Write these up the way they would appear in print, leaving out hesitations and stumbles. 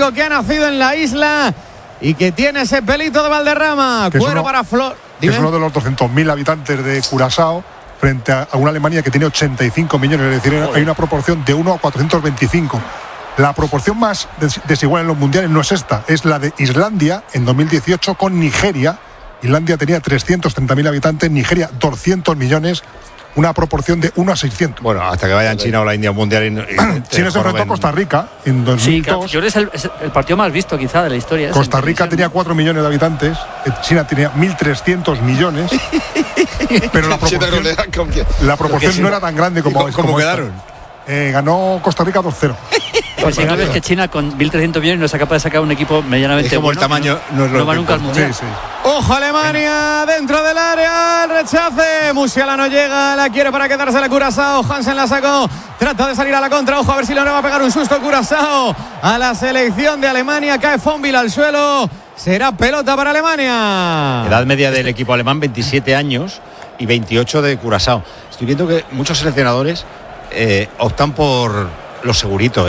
amigo que ha nacido en la isla y que tiene ese pelito de Valderrama. Cuero para Flor. Que es uno de los 200.000 habitantes de Curazao frente a una Alemania que tiene 85 millones. Es decir, hay una proporción de 1 a 425. La proporción más desigual en los mundiales no es esta, es la de Islandia en 2018 con Nigeria. Islandia tenía 330.000 habitantes, Nigeria 200 millones, una proporción de 1 a 600. Bueno, hasta que vayan China o la India al mundial. China se enfrentó a Costa Rica en 2002. Sí, claro, yo creo que es el partido más visto quizá de la historia. Costa Rica tenía 4 millones de habitantes, China tenía 1.300 millones, pero la proporción no era tan grande como quedaron. Ganó Costa Rica 2-0. Pues si es que China con 1.300 millones no es capaz de sacar un equipo medianamente es como bueno. El tamaño no va nunca al mundial. Sí. Ojo Alemania dentro del área, el rechace. Musiala no llega, la quiere para quedarse la Curazao. Hansen la sacó, trata de salir a la contra. Ojo a ver si le va a pegar un susto Curazao a la selección de Alemania. Cae Fonville al suelo. Será pelota para Alemania. Edad media del equipo alemán 27 años y 28 de Curazao. Estoy viendo que muchos seleccionadores optan por los seguritos,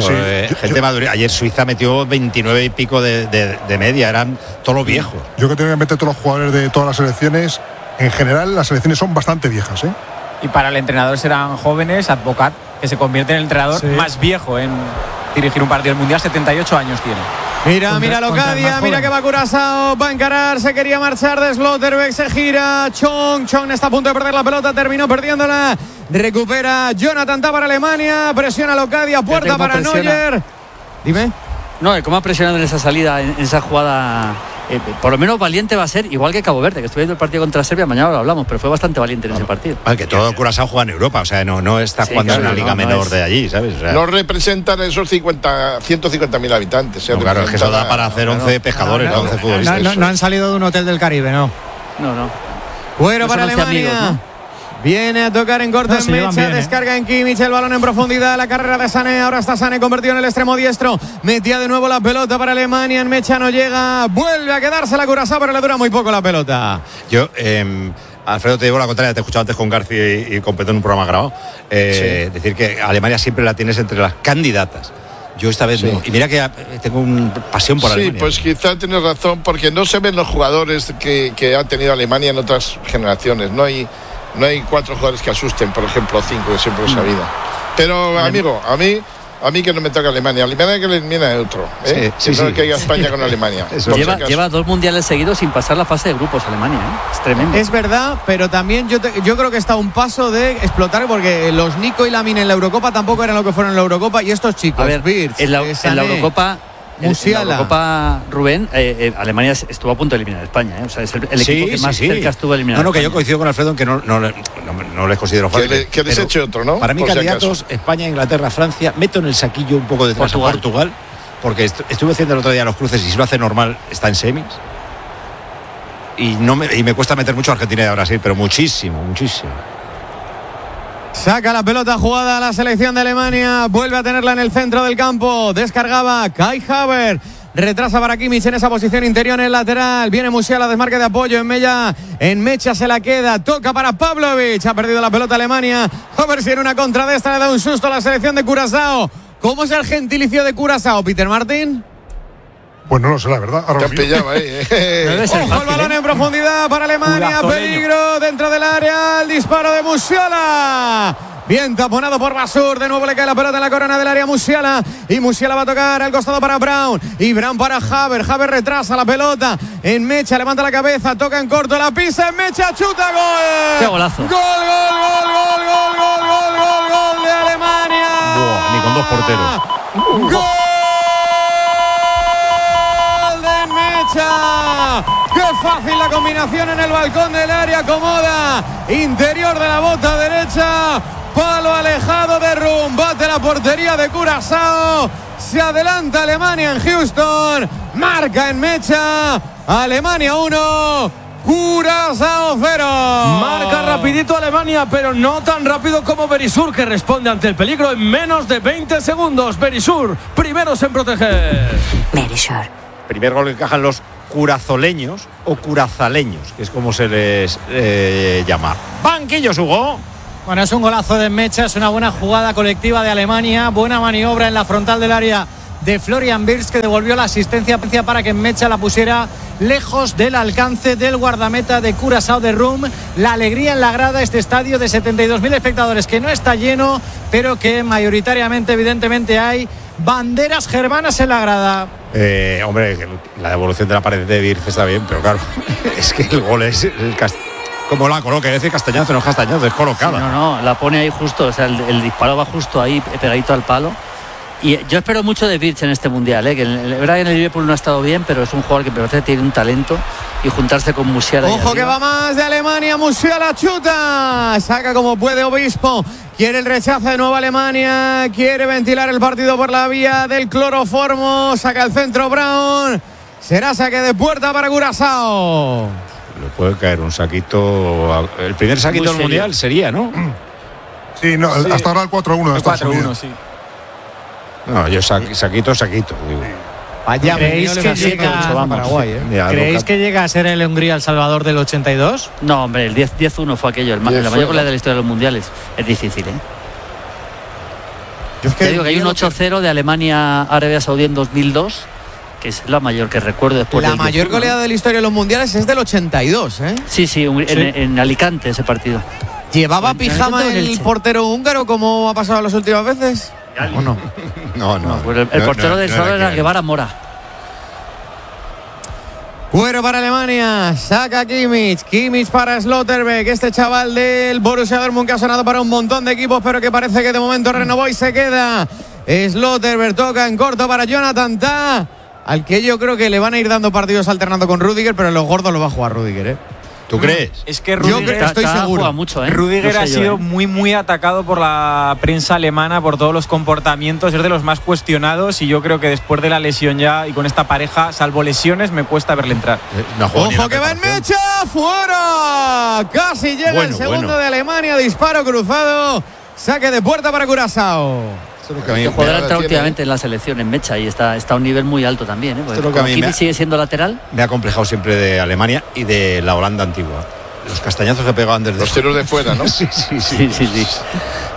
gente madura. Ayer Suiza metió 29 y pico de media, eran todos los viejos. Yo que tengo en mente todos los jugadores de todas las selecciones, en general las selecciones son bastante viejas, Y para el entrenador serán jóvenes, Advocat, que se convierte en el entrenador más viejo en dirigir un partido del mundial, 78 años tiene. Mira Locadia, mira que va Curazao, va a encarar, se quería marchar de Slotterbeck, se gira, Chong está a punto de perder la pelota, terminó perdiéndola, recupera Jonathan Tah para Alemania, presiona Locadia, puerta para Neuer. Dime. No, cómo ha presionado en esa salida, en esa jugada. Por lo menos valiente va a ser, igual que Cabo Verde, que estoy viendo el partido contra Serbia, mañana lo hablamos, pero fue bastante valiente en ese partido. Que todo Curazao juega en Europa, o sea, no está jugando en una liga menor de allí, ¿sabes? O sea, no representan esos 150.000 habitantes. Claro, es que eso da para hacer 11 pescadores, 11 futbolistas. No han salido de un hotel del Caribe, ¿no? No. Bueno, para Alemania. Amigos, ¿no? Viene a tocar en corto en Mecha, descarga en Kimmich, el balón en profundidad, la carrera de Sané, ahora está Sané convertido en el extremo diestro, metía de nuevo la pelota para Alemania, en Mecha no llega, vuelve a quedarse la Curazao, pero le dura muy poco la pelota. Yo, Alfredo, te digo la contraria, te he escuchado antes con García y con Petón en un programa grabado, decir que Alemania siempre la tienes entre las candidatas. Yo esta vez no. Y mira que tengo una pasión por Alemania. Sí, pues quizá tienes razón, porque no se ven los jugadores que ha tenido Alemania en otras generaciones. No hay 4 jugadores que asusten, por ejemplo, 5 que siempre he sabido. Pero, amigo, a mí que no me toca Alemania que le elimina de otro. Que haya España con Alemania. Lleva 2 mundiales seguidos sin pasar la fase de grupos Alemania. Es tremendo. Es verdad, pero también yo creo que está a un paso de explotar, porque los Nico y Lamine en la Eurocopa tampoco eran lo que fueron en la Eurocopa, y estos chicos. A ver, en la Eurocopa. Musiala. En la Eurocopa, Rubén, Alemania estuvo a punto de eliminar a España, O sea, es el equipo que más cerca estuvo de eliminar. Que yo coincido con Alfredo en que no les considero fácil. Que les eche otro, ¿no? Para mí, candidatos, España, Inglaterra, Francia, meto en el saquillo un poco detrás a Portugal, porque estuve haciendo el otro día los cruces y si lo hace normal está en semis. Y me cuesta meter mucho a Argentina y a Brasil, pero muchísimo. Saca la pelota jugada a la selección de Alemania, vuelve a tenerla en el centro del campo, descargaba Kai Havertz, retrasa para Kimmich en esa posición interior en el lateral, viene Musiala, desmarque de apoyo, en Mecha se la queda, toca para Pavlovic, ha perdido la pelota Alemania, Havertz en una contra de esta le da un susto a la selección de Curazao. ¿Cómo es el gentilicio de Curazao, Peter Martin? Pues no lo sé, la verdad. Te han pillado ahí. Ojo, el balón en profundidad para Alemania. Peligro dentro del área. El disparo de Musiala. Bien taponado por Basur. De nuevo le cae la pelota en la corona del área Musiala. Y Musiala va a tocar al costado para Brown. Y Brown para Havertz. Havertz retrasa la pelota. En Mecha levanta la cabeza. Toca en corto. La pisa en Mecha. Chuta. Gol. ¡Qué golazo! Gol de Alemania. Ni con 2 porteros. ¡Gol! ¡Qué fácil la combinación en el balcón del área! Acomoda interior de la bota derecha, palo alejado de Rum, bate la portería de Curazao, se adelanta Alemania en Houston, marca en Mecha, Alemania 1, Curazao 0. Marca rapidito Alemania, pero no tan rápido como Berisur, que responde ante el peligro en menos de 20 segundos. Berisur, primeros en proteger. Berisur. Primer gol que encajan los curazoleños o curazaleños, que es como se les llama. Banquillos, Hugo. Bueno, es un golazo de Mecha, es una buena jugada colectiva de Alemania, buena maniobra en la frontal del área de Florian Wirtz, que devolvió la asistencia para que Mecha la pusiera lejos del alcance del guardameta de Curaçao de Rum. La alegría en la grada, este estadio de 72.000 espectadores que no está lleno, pero que mayoritariamente, evidentemente, hay banderas germanas en la grada. Hombre, la devolución de la pared de Wirtz está bien, pero claro, es que el gol es como la coloca, es decir, Castañazo, no es Castañazo, es colocada. Sí, no, la pone ahí justo, o sea, el disparo va justo ahí, pegadito al palo. Y yo espero mucho de Wirtz en este mundial, que la verdad que en el Liverpool no ha estado bien, pero es un jugador que me parece que tiene un talento, y juntarse con Musiala. Ojo que va más de Alemania, Musiala chuta, saca como puede Obispo, quiere el rechazo de nuevo Alemania, quiere ventilar el partido por la vía del cloroformo, saca el centro Brown, será saque de puerta para Curaçao. Le puede caer un saquito, el primer saquito del mundial sería, ¿no? Sí, no, sí. Hasta ahora el 4-1 de Estados Unidos. Sí. No, yo saquito, digo. Vaya, ¿creéis que llega a Paraguay? ¿Creéis que llega a ser el Hungría el salvador del 82? No, hombre, el 10-1 fue aquello, la mayor goleada de la historia de los mundiales. Es difícil, Yo es que digo que hay un 8-0 de Alemania-Arabia Saudí en 2002, que es la mayor que recuerdo después. La mayor goleada de la historia de los mundiales es del 82, Sí, en Alicante ese partido. ¿Llevaba pijama el portero húngaro como ha pasado las últimas veces? ¿O no? No. Pues el portero del Salvador era Guevara Mora. Cuero para Alemania, saca Kimmich para Slotterbeck, este chaval del Borussia Dortmund que ha sonado para un montón de equipos, pero que parece que de momento renovó y se queda. Slotterbeck toca en corto para Jonathan Tah, al que yo creo que le van a ir dando partidos alternando con Rudiger, pero en los gordos lo va a jugar Rudiger, ¿Tú crees? Es que Rudiger, estoy seguro. Mucho, Rudiger no sé ha sido muy atacado por la prensa alemana por todos los comportamientos, es de los más cuestionados, y yo creo que después de la lesión ya y con esta pareja, salvo lesiones, me cuesta verle entrar. Ojo que va en Mecha, fuera. Casi llega el segundo de Alemania, disparo cruzado, saque de puerta para Curaçao. El jugador ha entrado últimamente en la selección en Mecha y está a un nivel muy alto también. Kimmich sigue siendo lateral. Me ha complejado siempre de Alemania y de la Holanda antigua. Los castañazos que pegaban desde los tiros de fuera, ¿no? Sí.